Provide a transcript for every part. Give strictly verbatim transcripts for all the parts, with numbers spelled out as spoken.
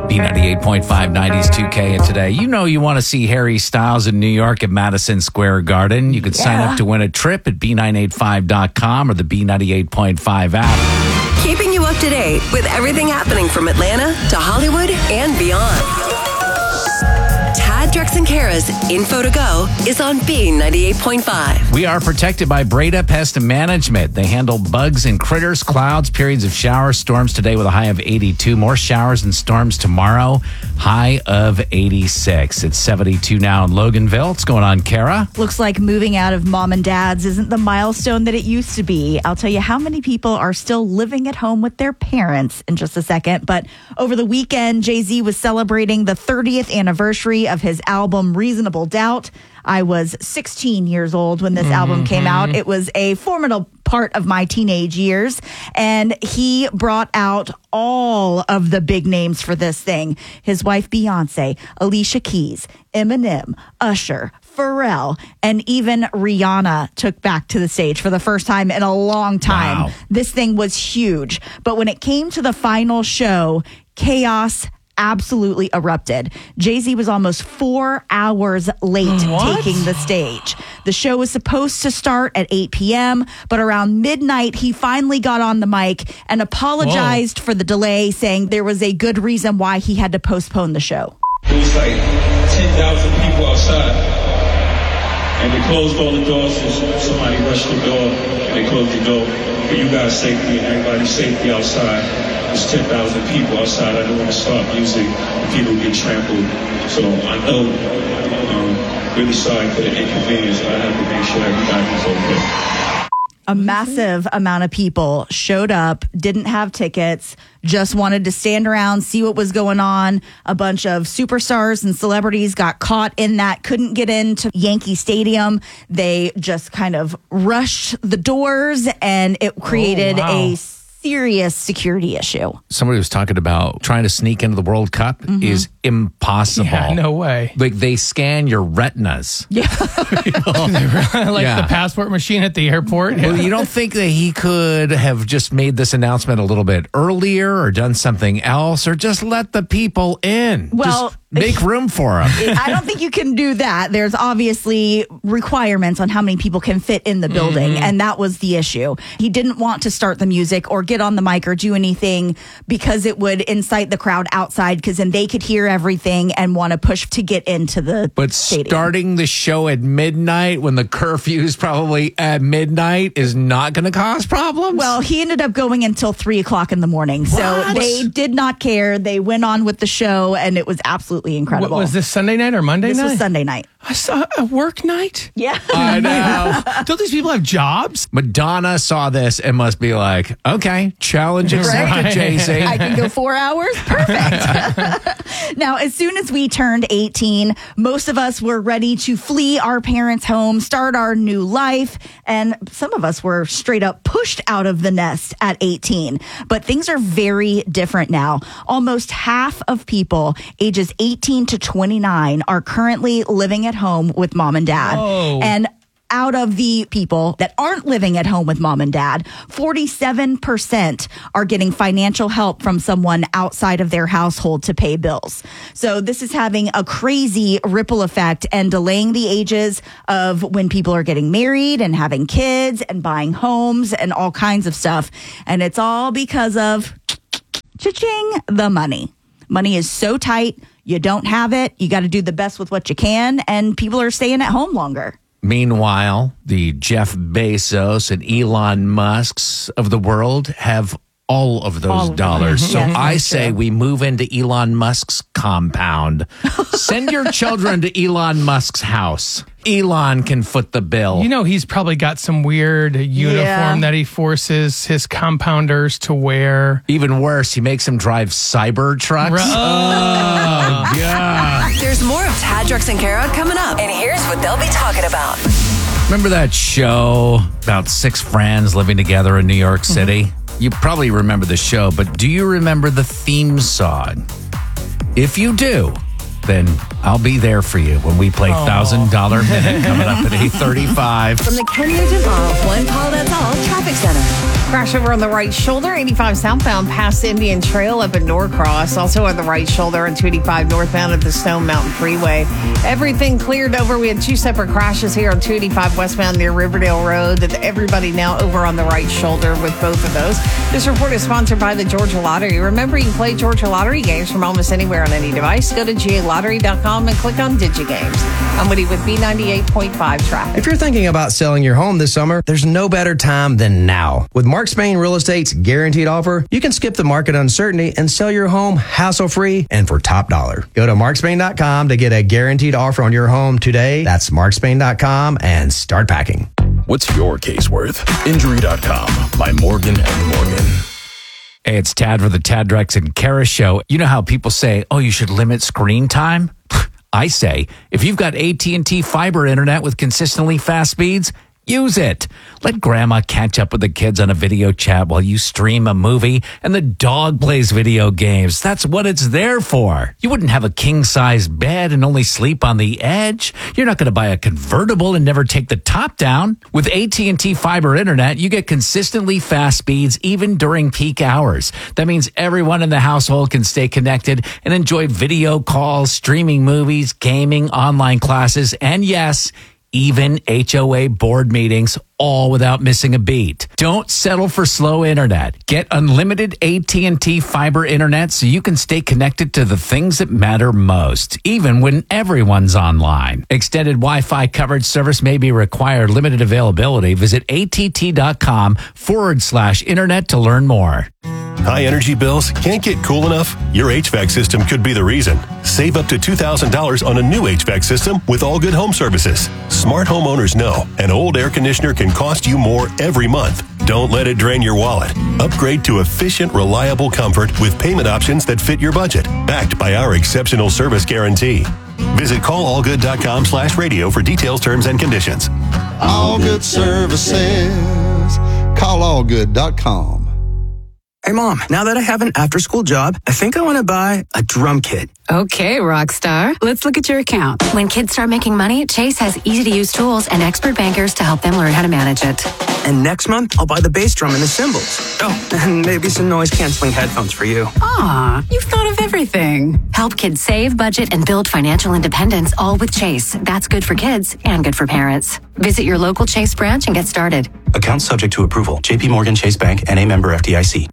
B ninety-eight point five nineties two K. And today, you know you want to see Harry Styles in New York at Madison Square Garden. You can yeah. sign up to win a trip at B nine eight five dot com or the B ninety-eight point five app. Keeping you up to date with everything happening from Atlanta to Hollywood and beyond. Tad, Drex, and Kara's Info to Go is on B ninety-eight point five. We are protected by Breda Pest Management. They handle bugs and critters, clouds, periods of showers, storms today with a high of eighty-two. More showers and storms tomorrow, high of eighty-six. It's seventy-two now in Loganville. What's going on, Kara? Looks like moving out of mom and dad's isn't the milestone that it used to be. I'll tell you how many people are still living at home with their parents in just a second. But over the weekend, Jay-Z was celebrating the thirtieth anniversary of his album Reasonable Doubt. I was sixteen years old when this mm-hmm. album came out. It was a formidable part of my teenage years. And he brought out all of the big names for this thing. His wife, Beyonce, Alicia Keys, Eminem, Usher, Pharrell, and even Rihanna took back to the stage for the first time in a long time. Wow. This thing was huge. But when it came to the final show, chaos absolutely erupted. Jay-Z was almost four hours late what? taking the stage. The show was supposed to start at eight p.m., but around midnight, he finally got on the mic and apologized Whoa. for the delay, saying there was a good reason why he had to postpone the show. It was like ten thousand people outside, and they closed all the doors, and somebody rushed the door, and they closed the door for you guys' safety and everybody's safety outside. There's ten thousand people outside. I don't want to start music and people get trampled. So I know, um, really sorry for the inconvenience. I have to make sure everybody's okay. A massive amount of people showed up, didn't have tickets, just wanted to stand around, see what was going on. A bunch of superstars and celebrities got caught in that, couldn't get into Yankee Stadium. They just kind of rushed the doors, and it created oh, wow. a serious security issue. Somebody was talking about trying to sneak into the World Cup mm-hmm. is impossible. Yeah, no way. Like, they scan your retinas. Yeah. You know? like yeah. the passport machine at the airport. Well, you don't think that he could have just made this announcement a little bit earlier or done something else, or just let the people in? Well, just make room for them. I don't think you can do that. There's obviously requirements on how many people can fit in the building, mm-hmm. and that was the issue. He didn't want to start the music or get on the mic or do anything because it would incite the crowd outside, because then they could hear everything and want to push to get into the But stadium. Starting the show at midnight when the curfew is probably at midnight is not going to cause problems? Well, he ended up going until three o'clock in the morning. What? So they did not care. They went on with the show, and it was absolutely incredible. What, was this Sunday night or Monday this night? This was Sunday night. I saw a work night? Yeah. I know. Don't these people have jobs? Madonna saw this and must be like, okay, challenge accepted, Right. Jay-Z. I can go four hours? Perfect. Now, as soon as we turned eighteen, most of us were ready to flee our parents' home, start our new life, and some of us were straight up pushed out of the nest at eighteen. But things are very different now. Almost half of people ages eighteen to twenty-nine are currently living at home with mom and dad. Whoa. And out of the people that aren't living at home with mom and dad, forty-seven percent are getting financial help from someone outside of their household to pay bills. So this is having a crazy ripple effect and delaying the ages of when people are getting married and having kids and buying homes and all kinds of stuff. And it's all because of cha-ching, the money. Money is so tight. You don't have it. You got to do the best with what you can. And people are staying at home longer. Meanwhile, the Jeff Bezos and Elon Musks of the world have all of those all of dollars. So yes, I say true. we move into Elon Musk's compound. Send your children to Elon Musk's house. Elon can foot the bill. You know, he's probably got some weird uniform Yeah. that he forces his compounders to wear. Even worse, he makes them drive cyber trucks. Oh, God. There's more of Tad, Drex, and Kara coming up, and here's what they'll be talking about. Remember that show about six friends living together in New York City? You probably remember the show, but do you remember the theme song? If you do, then I'll be there for you when we play one thousand dollar Minute coming up at eight thirty-five. From the Kenya Mall, one call, that's all. Traffic Center. Crash over on the right shoulder, eighty-five southbound past Indian Trail up in Norcross. Also on the right shoulder on two eighty-five northbound at the Stone Mountain Freeway. Everything cleared over. We had two separate crashes here on two eighty-five westbound near Riverdale Road. That everybody now over on the right shoulder with both of those. This report is sponsored by the Georgia Lottery. Remember, you can play Georgia Lottery games from almost anywhere on any device. Go to G A lottery dot com and click on DigiGames. I'm Woody with B ninety-eight point five traffic. If you're thinking about selling your home this summer, there's no better time than now. With Mark Spain Real Estate's guaranteed offer, you can skip the market uncertainty and sell your home hassle-free and for top dollar. Go to mark spain dot com to get a guaranteed offer on your home today. That's mark spain dot com and start packing. What's your case worth? Injury dot com by Morgan and Morgan. Hey, it's Tad for the Tad Drex and Kara Show. You know how people say, oh, you should limit screen time? I say, if you've got A T and T fiber internet with consistently fast speeds, use it. Let grandma catch up with the kids on a video chat while you stream a movie and the dog plays video games. That's what it's there for. You wouldn't have a king-size bed and only sleep on the edge. You're not going to buy a convertible and never take the top down. With A T and T fiber internet, you get consistently fast speeds even during peak hours. That means everyone in the household can stay connected and enjoy video calls, streaming movies, gaming, online classes, and yes, even H O A board meetings, all without missing a beat. Don't settle for slow internet. Get unlimited A T and T fiber internet so you can stay connected to the things that matter most, even when everyone's online. Extended Wi-Fi coverage service may be required. Limited availability. Visit att.com forward slash internet to learn more. High energy bills can't get cool enough? Your H V A C system could be the reason. Save up to two thousand dollars on a new H V A C system with All Good Home Services. Smart homeowners know an old air conditioner can cost you more every month. Don't let it drain your wallet. Upgrade to efficient, reliable comfort with payment options that fit your budget. Backed by our exceptional service guarantee. Visit call all good dot com slash radio for details, terms, and conditions. All Good Services. call all good dot com. Hey, Mom, now that I have an after-school job, I think I want to buy a drum kit. Okay, rock star. Let's look at your account. When kids start making money, Chase has easy-to-use tools and expert bankers to help them learn how to manage it. And next month, I'll buy the bass drum and the cymbals. Oh, and maybe some noise-canceling headphones for you. Aw, you've thought of everything. Help kids save, budget, and build financial independence, all with Chase. That's good for kids and good for parents. Visit your local Chase branch and get started. Account subject to approval. J P Morgan Chase Bank, N A member F D I C.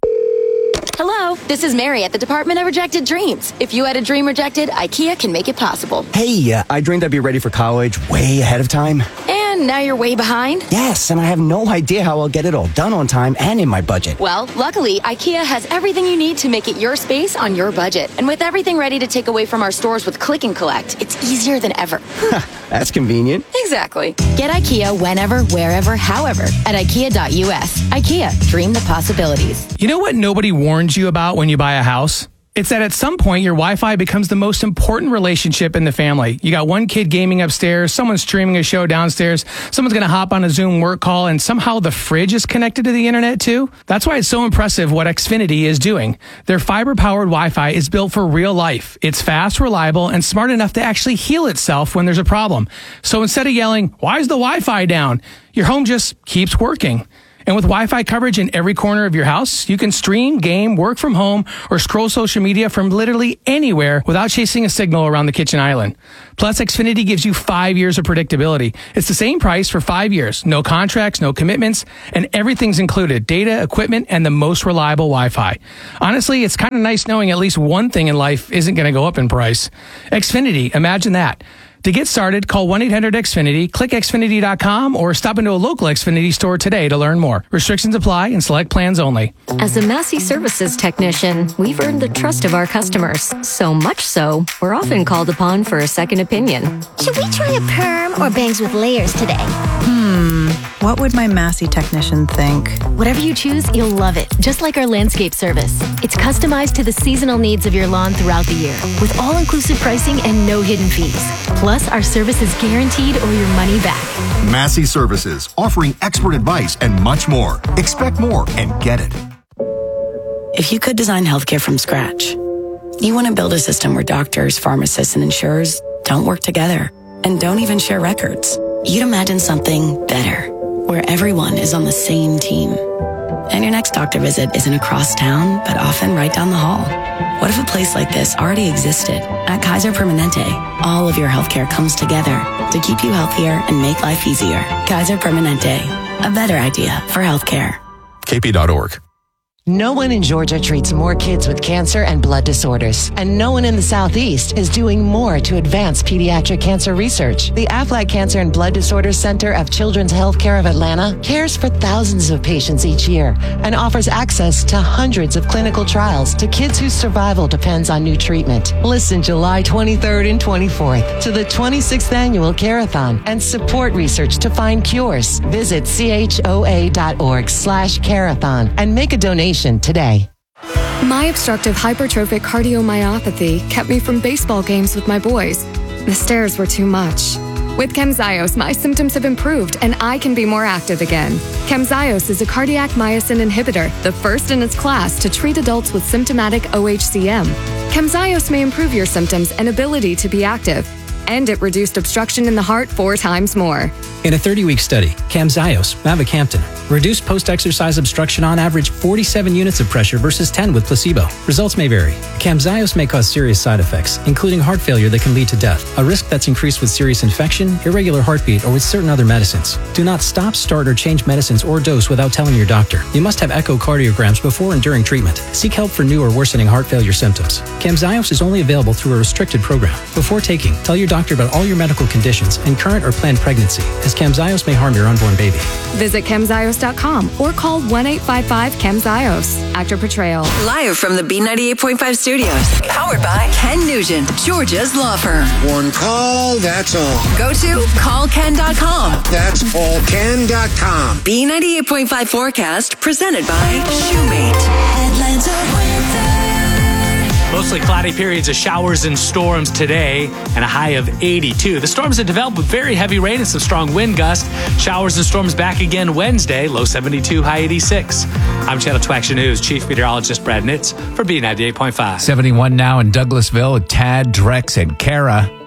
Hello, this is Mary at the Department of Rejected Dreams. If you had a dream rejected, IKEA can make it possible. Hey, uh, I dreamed I'd be ready for college way ahead of time. And now you're way behind? Yes, and I have no idea how I'll get it all done on time and in my budget. Well, luckily, IKEA has everything you need to make it your space on your budget. And with everything ready to take away from our stores with Click and Collect, it's easier than ever. That's convenient. Exactly. Get IKEA whenever, wherever, however at ikea dot U S. IKEA, dream the possibilities. You know what nobody warns you about when you buy a house? It's that at some point, your Wi-Fi becomes the most important relationship in the family. You got one kid gaming upstairs, someone's streaming a show downstairs, someone's going to hop on a Zoom work call, and somehow the fridge is connected to the internet too. That's why it's so impressive what Xfinity is doing. Their fiber-powered Wi-Fi is built for real life. It's fast, reliable, and smart enough to actually heal itself when there's a problem. So instead of yelling, "Why is the Wi-Fi down?" your home just keeps working. And with Wi-Fi coverage in every corner of your house, you can stream, game, work from home, or scroll social media from literally anywhere without chasing a signal around the kitchen island. Plus, Xfinity gives you five years of predictability. It's the same price for five years. No contracts, no commitments, and everything's included. Data, equipment, and the most reliable Wi-Fi. Honestly, it's kind of nice knowing at least one thing in life isn't going to go up in price. Xfinity, imagine that. To get started, call one eight hundred X Finity, click X Finity dot com, or stop into a local Xfinity store today to learn more. Restrictions apply and select plans only. As a Massey Services technician, we've earned the trust of our customers. So much so, we're often called upon for a second opinion. Should we try a perm or bangs with layers today? Hmm, what would my Massey technician think? Whatever you choose, you'll love it. Just like our landscape service. It's customized to the seasonal needs of your lawn throughout the year, with all-inclusive pricing and no hidden fees. Plus, our service is guaranteed or your money back. Massey Services, offering expert advice and much more. Expect more and get it. If you could design healthcare from scratch, you want to build a system where doctors, pharmacists, and insurers don't work together, and don't even share records. You'd imagine something better, where everyone is on the same team. And your next doctor visit isn't across town, but often right down the hall. What if a place like this already existed? At Kaiser Permanente, all of your healthcare comes together to keep you healthier and make life easier. Kaiser Permanente, a better idea for healthcare. K P dot org. No one in Georgia treats more kids with cancer and blood disorders, and no one in the Southeast is doing more to advance pediatric cancer research. The Aflac Cancer and Blood Disorders Center of Children's Healthcare of Atlanta cares for thousands of patients each year and offers access to hundreds of clinical trials to kids whose survival depends on new treatment. Listen July twenty-third and twenty-fourth to the twenty-sixth Annual Carathon and support research to find cures. Visit choa.org slash carathon and make a donation today. My obstructive hypertrophic cardiomyopathy kept me from baseball games with my boys. The stairs were too much. With Camzyos, my symptoms have improved and I can be more active again. Camzyos is a cardiac myosin inhibitor, the first in its class to treat adults with symptomatic O H C M. Camzyos may improve your symptoms and ability to be active. And it reduced obstruction in the heart four times more. In a thirty-week study, Camzyos, mavacamten, reduced post-exercise obstruction on average forty-seven units of pressure versus ten with placebo. Results may vary. Camzyos may cause serious side effects, including heart failure that can lead to death, a risk that's increased with serious infection, irregular heartbeat, or with certain other medicines. Do not stop, start, or change medicines or dose without telling your doctor. You must have echocardiograms before and during treatment. Seek help for new or worsening heart failure symptoms. Camzyos is only available through a restricted program. Before taking, tell your doctor about all your medical conditions and current or planned pregnancy, as Camzyos may harm your unborn baby. Visit camzyos dot com or call one eight five five camzyos. Actor portrayal. Live from the B ninety-eight point five studios. Powered by Ken Nugent, Georgia's law firm. One call, that's all. Go to call ken dot com. That's all ken dot com. B ninety-eight point five forecast presented by Shoemate. Atlanta weather. Mostly cloudy periods of showers and storms today and a high of eighty-two. The storms have developed with very heavy rain and some strong wind gusts. Showers and storms back again Wednesday, low seventy-two, high eighty-six. I'm Channel two Action News Chief Meteorologist Brad Nitz for B ninety-eight point five. seventy-one now in Douglasville with Tad, Drex, and Kara.